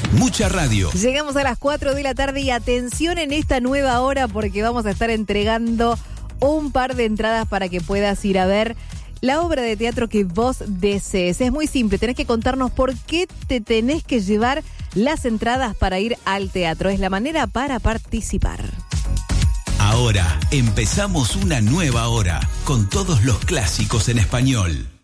Mucha radio. Llegamos a las 4 de la tarde y atención en esta nueva hora porque vamos a estar entregando un par de entradas para que puedas ir a ver la obra de teatro que vos desees. Es muy simple, tenés que contarnos por qué te tenés que llevar las entradas para ir al teatro. Es la manera para participar. Ahora empezamos una nueva hora con todos los clásicos en español.